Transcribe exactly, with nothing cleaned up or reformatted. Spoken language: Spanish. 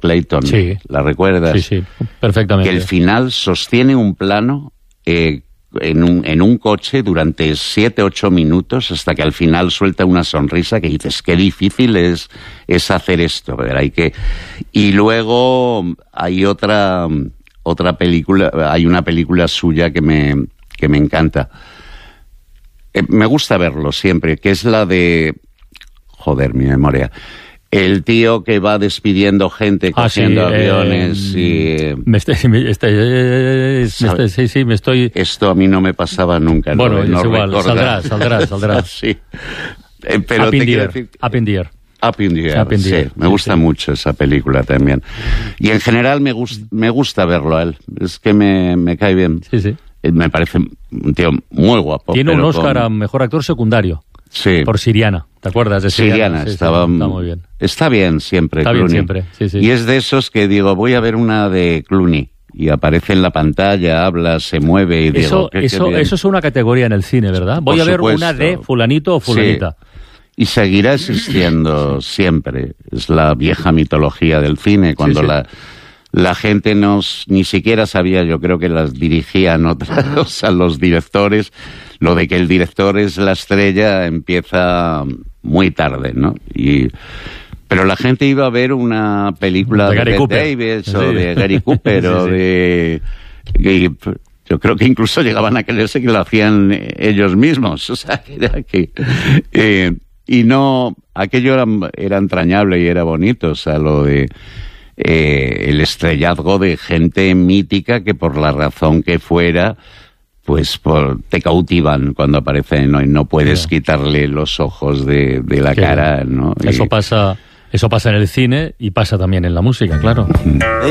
Clayton. Sí. ¿La recuerdas? Sí, sí, perfectamente. Que el final sostiene un plano eh, en, un, en un coche durante siete, ocho minutos hasta que al final suelta una sonrisa que dices, qué difícil es, es hacer esto. ¿Verdad? Hay que... Y luego hay otra, otra película, hay una película suya que me, que me encanta. Eh, me gusta verlo siempre, que es la de... Joder, mi memoria. El tío que va despidiendo gente, ah, cogiendo sí, aviones eh, y... Me estoy, me estoy, me estoy, sí, sí, me estoy... Esto a mí no me pasaba nunca. Bueno, no, es no igual, recordar. saldrá, saldrá, saldrá. Sí. Eh, pero Up te in the quiero Air, decir... Up in the Air. Up in the Air, Up in the sí. Air. Me Sí, gusta sí. mucho esa película también. Y en general me, gust, me gusta verlo a él. Es que me, me cae bien. Sí, sí. Me parece un tío muy guapo. Tiene un pero Oscar con... a Mejor Actor Secundario. Sí. Por Siriana. ¿Te acuerdas de Siriana? Siriana, Sí, estaba, sí, está muy bien. Está bien siempre, Está Clooney. bien siempre, sí, sí. Y es de esos que digo, voy a ver una de Clooney. Y aparece en la pantalla, habla, se mueve y digo... Eso, qué, eso, qué eso es una categoría en el cine, ¿verdad? Voy Por a ver supuesto. una de fulanito o fulanita. Sí. Y seguirá existiendo siempre. Es la vieja mitología del cine, cuando Sí, sí. la... La gente no, ni siquiera sabía, yo creo que las dirigían otras, o sea, los directores. Lo de que el director es la estrella empieza muy tarde, ¿no? Y, pero la gente iba a ver una película de, de, Gary de Cooper. Davis Sí. o de Gary Cooper Sí, o sí. de... Y, yo creo que incluso llegaban a creerse que lo hacían ellos mismos. O sea, que era que... Eh, y no... Aquello era, era entrañable y era bonito, o sea, lo de... Eh, el estrellazgo de gente mítica que por la razón que fuera pues por, te cautivan cuando aparecen, ¿no? Y no puedes Yeah. quitarle los ojos de, de la Que cara, ¿no? Eso Y... pasa, eso pasa en el cine y pasa también en la música, claro.